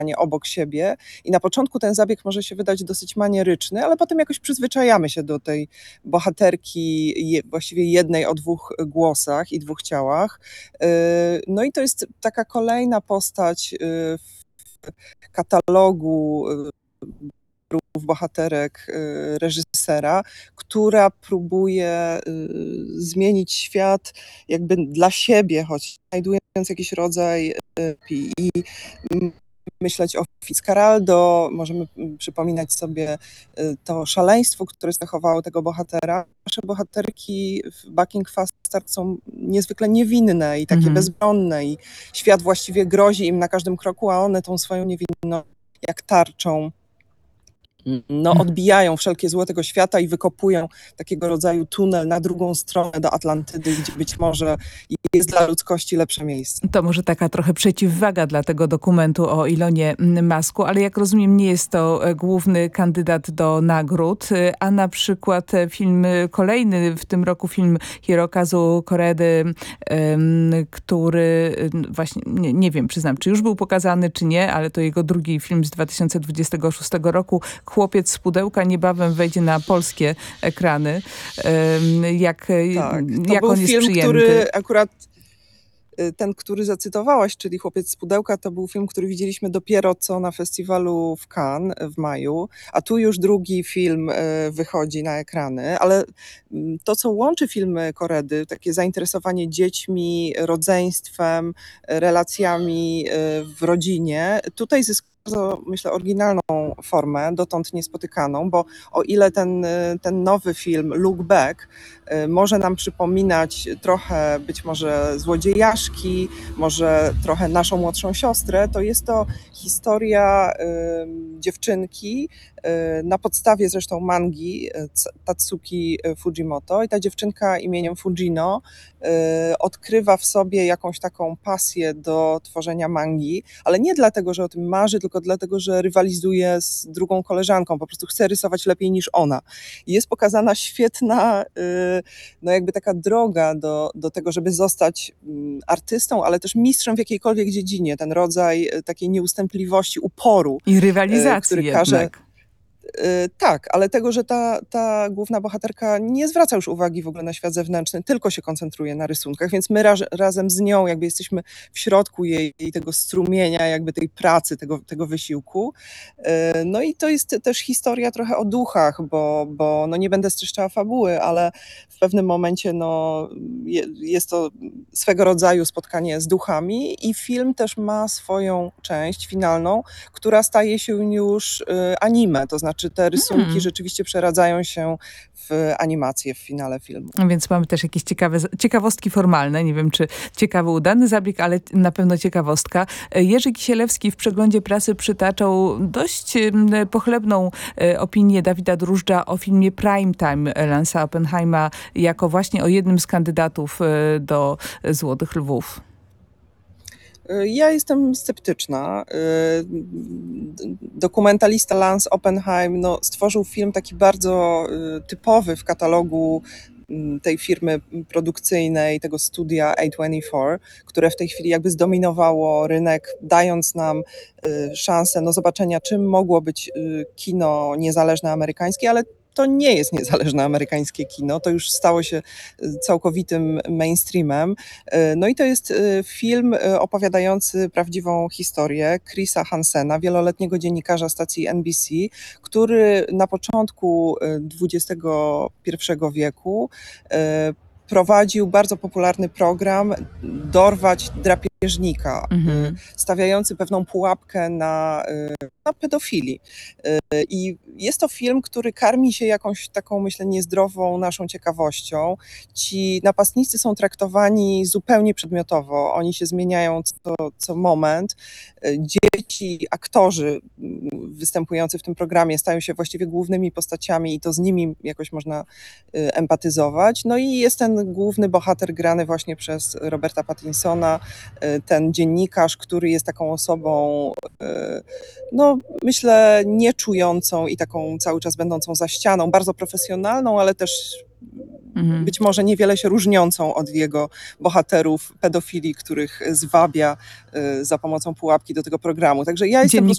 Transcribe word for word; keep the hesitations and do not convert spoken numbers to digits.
obok siebie i na początku ten zabieg może się wydać dosyć manieryczny, ale potem jakoś przyzwyczajamy się do tej bohaterki je, właściwie jednej o dwóch głosach i dwóch ciałach. No i to jest taka kolejna postać w katalogu bohaterek reżysera, która próbuje zmienić świat jakby dla siebie, choć znajdując jakiś rodzaj i myśleć o Fitzcarraldo, możemy przypominać sobie to szaleństwo, które cechowało tego bohatera. Nasze bohaterki w Bucking Fast Start są niezwykle niewinne i takie mm-hmm. bezbronne i świat właściwie grozi im na każdym kroku, a one tą swoją niewinność jak tarczą no, odbijają wszelkie zło tego świata i wykopują takiego rodzaju tunel na drugą stronę do Atlantydy, gdzie być może jest dla ludzkości lepsze miejsce. To może taka trochę przeciwwaga dla tego dokumentu o Elonie Musku, ale jak rozumiem, nie jest to główny kandydat do nagród, a na przykład film kolejny w tym roku, film Hirokazu Koredy, który właśnie, nie, nie wiem, przyznam, czy już był pokazany, czy nie, ale to jego drugi film z dwa tysiące dwudziestego szóstego roku, Chłopiec z pudełka, niebawem wejdzie na polskie ekrany. Jak, tak, to jak był on jest film, przyjęty? Który akurat ten, który zacytowałaś, czyli Chłopiec z pudełka, to był film, który widzieliśmy dopiero co na festiwalu w Cannes w maju, a tu już drugi film wychodzi na ekrany, ale to, co łączy filmy Koredy, takie zainteresowanie dziećmi, rodzeństwem, relacjami w rodzinie, tutaj zyskuje bardzo, myślę, oryginalną formę, dotąd niespotykaną, bo o ile ten, ten nowy film Look Back może nam przypominać trochę być może złodziejaszki, może trochę naszą młodszą siostrę, to jest to historia y, dziewczynki y, na podstawie zresztą mangi Tatsuki Fujimoto i ta dziewczynka imieniem Fujino y, odkrywa w sobie jakąś taką pasję do tworzenia mangi, ale nie dlatego, że o tym marzy, tylko dlatego, że rywalizuje z drugą koleżanką, po prostu chce rysować lepiej niż ona. I jest pokazana świetna, no jakby taka droga do, do tego, żeby zostać artystą, ale też mistrzem w jakiejkolwiek dziedzinie. Ten rodzaj takiej nieustępliwości, uporu. I rywalizacji który jednak. każe, Tak, ale tego, że ta, ta główna bohaterka nie zwraca już uwagi w ogóle na świat zewnętrzny, tylko się koncentruje na rysunkach, więc my raz, razem z nią jakby jesteśmy w środku jej, jej tego strumienia, jakby tej pracy, tego, tego wysiłku. No i to jest też historia trochę o duchach, bo, bo no nie będę streszczała fabuły, ale w pewnym momencie no, jest to swego rodzaju spotkanie z duchami i film też ma swoją część finalną, która staje się już anime, to znaczy czy te rysunki hmm. rzeczywiście przeradzają się w animację w finale filmu. Więc mamy też jakieś ciekawe, ciekawostki formalne. Nie wiem, czy ciekawy, udany zabieg, ale na pewno ciekawostka. Jerzy Kisielewski w przeglądzie prasy przytaczał dość pochlebną opinię Dawida Drużdża o filmie Primetime Lance'a Oppenheima jako właśnie o jednym z kandydatów do Złotych Lwów. Ja jestem sceptyczna. Dokumentalista Lance Oppenheim no, stworzył film taki bardzo typowy w katalogu tej firmy produkcyjnej, tego studia A dwadzieścia cztery, które w tej chwili jakby zdominowało rynek, dając nam szansę no, zobaczenia, czym mogło być kino niezależne amerykańskie, ale to nie jest niezależne amerykańskie kino, to już stało się całkowitym mainstreamem. No i to jest film opowiadający prawdziwą historię Chrisa Hansena, wieloletniego dziennikarza stacji N B C, który na początku dwudziestego pierwszego wieku prowadził bardzo popularny program Dorwać drapieżnika, mhm. stawiający pewną pułapkę na, na pedofilii. I jest to film, który karmi się jakąś taką, myślę, niezdrową naszą ciekawością. Ci napastnicy są traktowani zupełnie przedmiotowo. Oni się zmieniają co, co moment. Dzieci, aktorzy występujący w tym programie stają się właściwie głównymi postaciami i to z nimi jakoś można empatyzować. No i jest ten główny bohater grany właśnie przez Roberta Pattinsona, ten dziennikarz, który jest taką osobą, no myślę, nieczującą i taką cały czas będącą za ścianą, bardzo profesjonalną, ale też mhm. być może niewiele się różniącą od jego bohaterów pedofilii, których zwabia za pomocą pułapki do tego programu. Także ja jestem